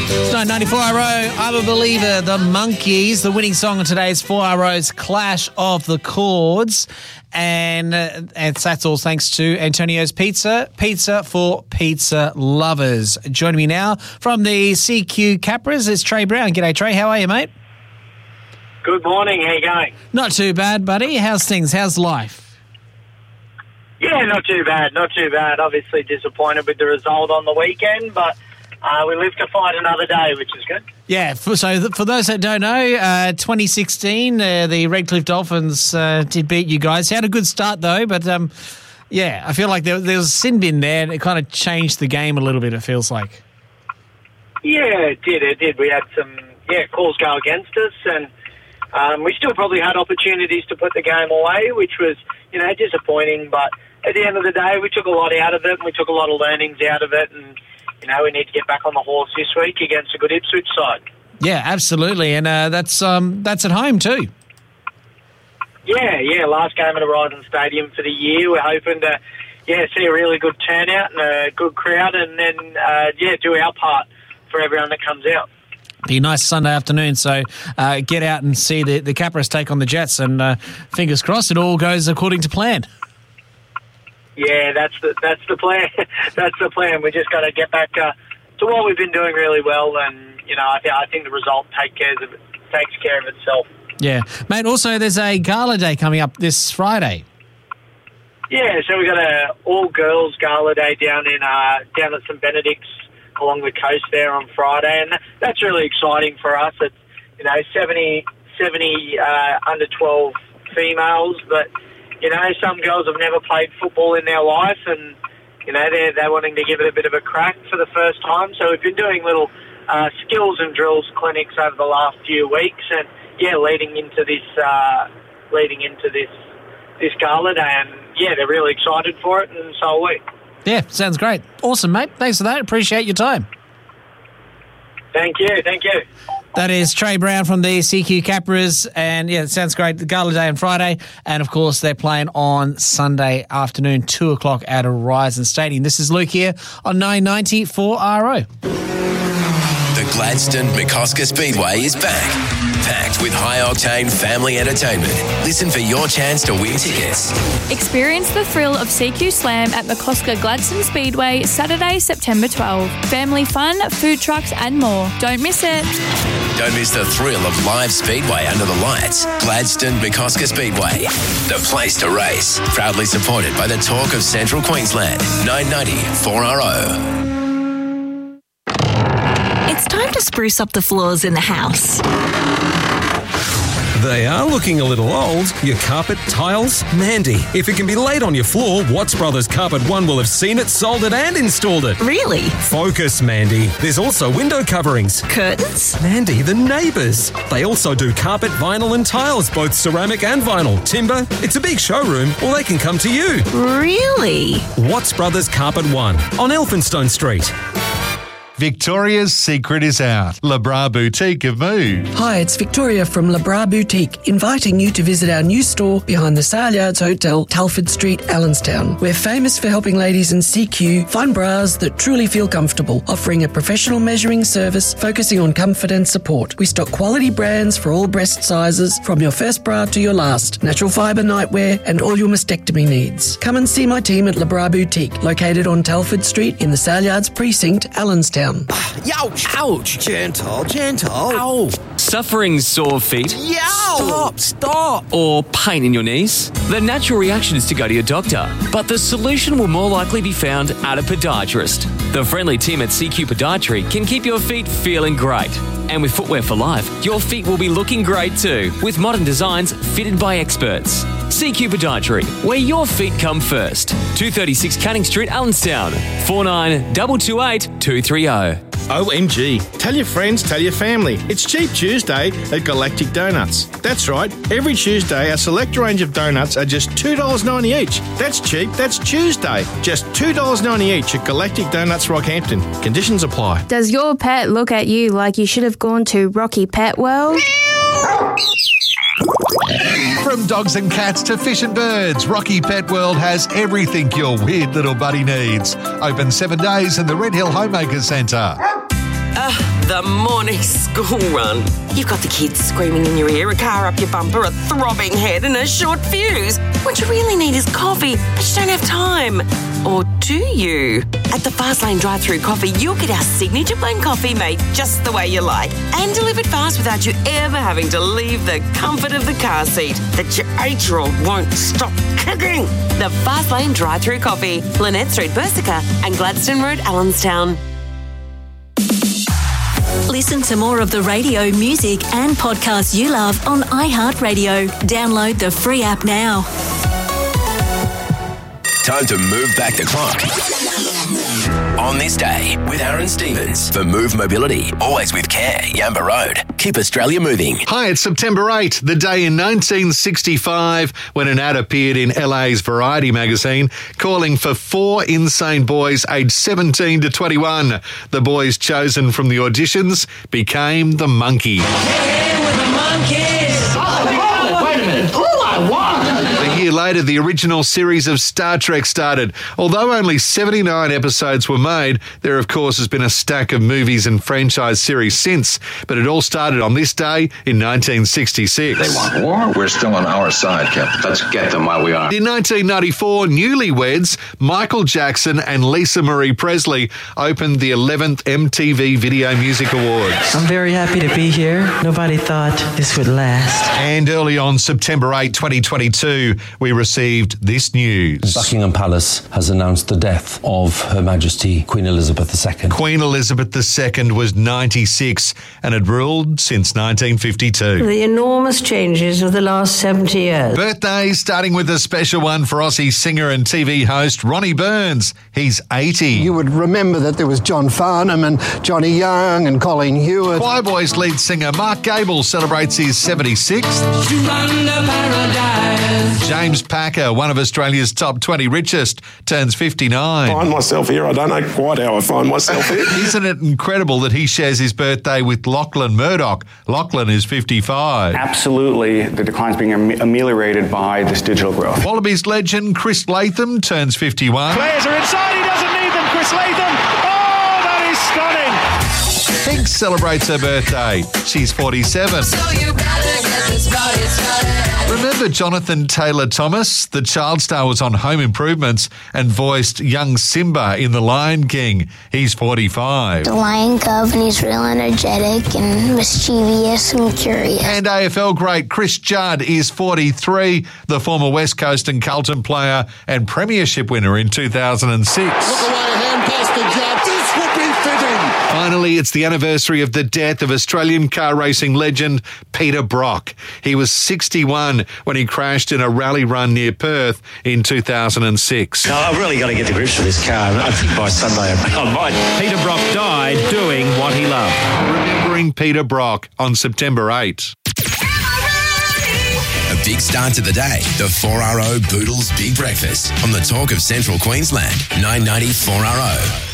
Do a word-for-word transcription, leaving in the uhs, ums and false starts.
It's nine ninety-four R O, I'm a Believer, the Monkeys. The winning song of today is four R O's Clash of the Chords. And, uh, and that's all thanks to Antonio's Pizza, pizza for pizza lovers. Joining me now from the C Q Capras is Trey Brown. G'day, Trey. How are you, mate? Good morning. How you going? Not too bad, buddy. How's things? How's life? Yeah, not too bad. Not too bad. Obviously disappointed with the result on the weekend, but uh, we live to fight another day, which is good. Yeah, for, so th- for those that don't know, uh, twenty sixteen, uh, the Redcliffe Dolphins uh, did beat you guys. Had a good start, though, but um, yeah, I feel like there, there was a sin bin there, and it kind of changed the game a little bit, it feels like. Yeah, it did. It did. We had some, yeah, calls go against us, and um, we still probably had opportunities to put the game away, which was, you know, disappointing, but at the end of the day, we took a lot out of it, and we took a lot of learnings out of it, and you know, we need to get back on the horse this week against a good Ipswich side. Yeah, absolutely, and uh, that's um, that's at home too. Yeah, yeah, last game at Horizon Stadium for the year. We're hoping to, yeah, see a really good turnout and a good crowd, and then, uh, yeah, do our part for everyone that comes out. Be a nice Sunday afternoon, so uh, get out and see the, the Capras take on the Jets, and uh, fingers crossed it all goes according to plan. Yeah, that's the that's the plan. That's the plan. We just got to get back uh, to what we've been doing really well, and you know, I, th- I think the result take care of it, takes care of itself. Yeah, mate. Also, there's a gala day coming up this Friday. Yeah, so we got a all girls gala day down in uh, down at Saint Benedict's along the coast there on Friday, and that's really exciting for us. It's you know seventy, seventy uh, under twelve females, but you know, some girls have never played football in their life, and, you know, they're, they're wanting to give it a bit of a crack for the first time. So we've been doing little uh, skills and drills clinics over the last few weeks, and, yeah, leading into this uh, leading into this this gala day. And, yeah, they're really excited for it, and so are we. Yeah, sounds great. Awesome, mate. Thanks for that. Appreciate your time. Thank you. Thank you. That is Trey Brown from the C Q Capras, and yeah, it sounds great. The gala day on Friday, and of course they're playing on Sunday afternoon, two o'clock at Horizon Stadium. This is Luke here on nine ninety for R O. The Gladstone McCosker Speedway is back, packed with high-octane family entertainment. Listen for your chance to win tickets. Experience the thrill of C Q Slam at McCosker Gladstone Speedway, Saturday, September twelfth. Family fun, food trucks and more. Don't miss it. Don't miss the thrill of live speedway under the lights. Gladstone McCosker Speedway, the place to race. Proudly supported by the Talk of Central Queensland. nine ninety for R O. It's time to spruce up the floors in the house. They are looking a little old. Your carpet, tiles? Mandy, if it can be laid on your floor, Watts Brothers Carpet One will have seen it, sold it and installed it. Really? Focus, Mandy. There's also window coverings. Curtains? Mandy, the neighbours. They also do carpet, vinyl and tiles, both ceramic and vinyl. Timber? It's a big showroom, or they can come to you. Really? Watts Brothers Carpet One on Elphinstone Street. Victoria's secret is out. Le Bras Boutique have moved. Hi, it's Victoria from Le Bras Boutique, inviting you to visit our new store behind the Saleyards Hotel, Telford Street, Allenstown. We're famous for helping ladies in C Q find bras that truly feel comfortable, offering a professional measuring service focusing on comfort and support. We stock quality brands for all breast sizes, from your first bra to your last, natural fibre nightwear and all your mastectomy needs. Come and see my team at Le Bras Boutique, located on Telford Street in the Saleyards Precinct, Allenstown. Ouch! Ouch! Gentle, gentle. Ow! Suffering sore feet? Yow! Stop, stop! Or pain in your knees? The natural reaction is to go to your doctor, but the solution will more likely be found at a podiatrist. The friendly team at C Q Podiatry can keep your feet feeling great. And with Footwear for Life, your feet will be looking great too, with modern designs fitted by experts. C Q Podiatry, where your feet come first. two thirty-six Canning Street, Allenstown. four nine two two eight two three zero. O M G. Tell your friends, tell your family. It's Cheap Tuesday at Galactic Donuts. That's right. Every Tuesday, a select range of donuts are just two dollars ninety each. That's cheap. That's Tuesday. Just two dollars ninety each at Galactic Donuts, Rockhampton. Conditions apply. Does your pet look at you like you should have gone to Rocky Pet World? From dogs and cats to fish and birds, Rocky Pet World has everything your weird little buddy needs. Open seven days in the Red Hill Homemaker Centre. Ugh, the morning school run. You've got the kids screaming in your ear, a car up your bumper, a throbbing head and a short fuse. What you really need is coffee, but you don't have time. Or do you? At the Fastlane drive-thru coffee, you'll get our signature blend coffee made just the way you like and delivered fast without you ever having to leave the comfort of the car seat that your eight-year-old won't stop kicking. The Fastlane drive-thru coffee, Lynette Street, Bersica and Gladstone Road, Allenstown. Listen to more of the radio, music and podcasts you love on iHeartRadio. Download the free app now. Time to move back the clock. On this day with Aaron Stevens for Move Mobility. Always with care. Yamba Road. Keep Australia moving. Hi, it's September eighth, the day in nineteen sixty-five when an ad appeared in L A's Variety magazine calling for four insane boys aged seventeen to twenty-one. The boys chosen from the auditions became the Monkey. Hey, we're the Monkeys! Oh, wait a minute. All I want! A year later, the original series of Star Trek started. Although only seventy-nine episodes were made, there, of course, has been a stack of movies and franchise series since. But it all started on this day in nineteen sixty-six. They want war? We're still on our side, Captain. Let's get them while we are. In nineteen ninety-four, newlyweds Michael Jackson and Lisa Marie Presley opened the eleventh M T V Video Music Awards. I'm very happy to be here. Nobody thought this would last. And early on September eighth, twenty twenty-two, we received this news. Buckingham Palace has announced the death of Her Majesty Queen Elizabeth the Second. Queen Elizabeth the Second was ninety-six and had ruled since nineteen fifty-two. The enormous changes of the last seventy years. Birthdays, starting with a special one for Aussie singer and T V host Ronnie Burns. He's eighty. You would remember that there was John Farnham and Johnny Young and Colin Hewitt. Choir Boys lead singer Mark Gable celebrates his seventy-sixth. James Packer, one of Australia's top twenty richest, turns fifty-nine. I find myself here. I don't know quite how I find myself here. Isn't it incredible that he shares his birthday with Lachlan Murdoch? Lachlan is fifty-five. Absolutely, the decline's being am- ameliorated by this digital growth. Wallabies legend Chris Latham turns fifty-one. Players are inside. He doesn't need them. Chris Latham. Oh, that is stunning. Pink celebrates her birthday. She's forty-seven. So you better get this party started. Remember Jonathan Taylor Thomas? The child star was on Home Improvements and voiced young Simba in The Lion King. He's forty-five. The Lion Cub, and he's real energetic and mischievous and curious. And A F L great Chris Judd is forty-three, the former West Coast and Carlton player and premiership winner in two thousand six. Look away, hand pass to Judd. This would be fitting. Finally, it's the anniversary of the death of Australian car racing legend Peter Brock. He was sixty-one when he crashed in a rally run near Perth in two thousand six. No, I've really got to get to grips with this car. I think by Sunday I might. Peter Brock died doing what he loved. Remembering Peter Brock on September eighth. A big start to the day. The four R O Boodles Big Breakfast on the Talk of Central Queensland. nine ninety four R O.